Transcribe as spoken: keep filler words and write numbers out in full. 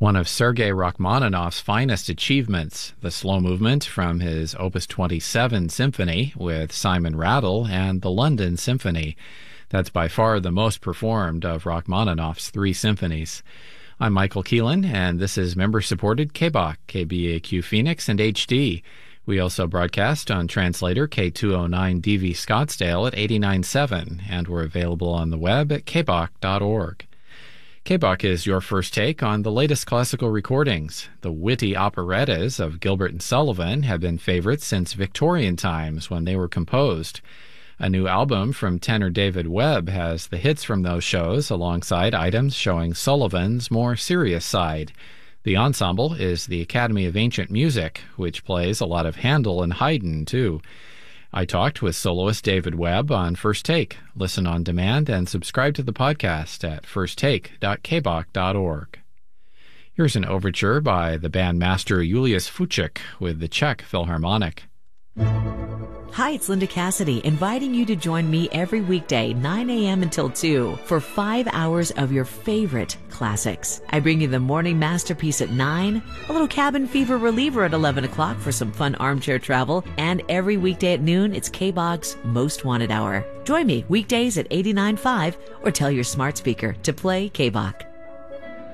one of Sergei Rachmaninoff's finest achievements, the slow movement from his Opus twenty-seven Symphony with Simon Rattle and the London Symphony. That's by far the most performed of Rachmaninoff's three symphonies. I'm Michael Keelan, and this is member-supported K B O C, K B A Q Phoenix, and H D. We also broadcast on translator K two oh nine D V Scottsdale at eighty-nine point seven, and we're available on the web at k b o c dot org. K B O C is your first take on the latest classical recordings. The witty operettas of Gilbert and Sullivan have been favorites since Victorian times when they were composed. A new album from tenor David Webb has the hits from those shows alongside items showing Sullivan's more serious side. The ensemble is the Academy of Ancient Music, which plays a lot of Handel and Haydn, too. I talked with soloist David Webb on First Take. Listen on demand and subscribe to the podcast at first take dot k b o c dot org. Here's an overture by the bandmaster Julius Fučík with the Czech Philharmonic. Hi, it's Linda Cassidy, inviting you to join me every weekday, nine a.m. until two, for five hours of your favorite classics. I bring you the morning masterpiece at nine, a little cabin fever reliever at eleven o'clock for some fun armchair travel, and every weekday at noon, it's K B O C's Most Wanted Hour. Join me weekdays at eighty-nine point five or tell your smart speaker to play K B O C.